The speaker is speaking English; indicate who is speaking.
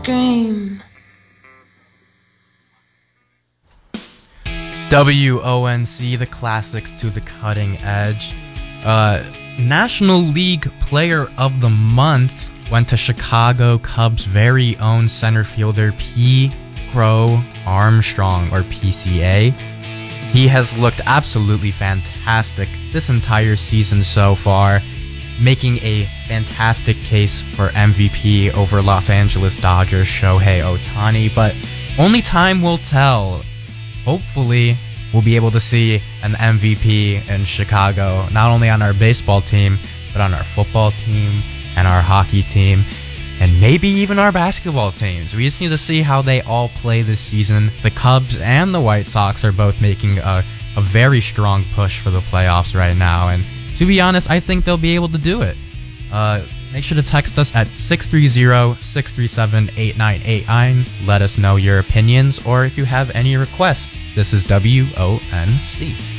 Speaker 1: scream.
Speaker 2: WONC, the classics to the cutting edge. National League Player of the Month went to Chicago Cubs' very own center fielder P. Crow Armstrong, or PCA. He has looked absolutely fantastic this entire season so far, making a fantastic case for MVP over Los Angeles Dodgers Shohei Ohtani, but only time will tell. Hopefully, we'll be able to see an MVP in Chicago, not only on our baseball team, but on our football team and our hockey team, and maybe even our basketball teams. We just need to see how they all play this season. The Cubs and the White Sox are both making a very strong push for the playoffs right now, and to be honest, I think they'll be able to do it. Make sure to text us at 630-637-8989. Let us know your opinions, or if you have any requests. This is WONC.